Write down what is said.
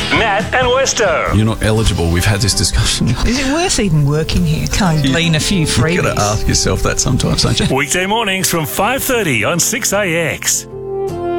Matt and Westo. You're not eligible. We've had this discussion. Is it worth even working here? Can't glean a few freebies. You've got to ask yourself that sometimes, don't you? Weekday mornings from 5:30 on 6AX.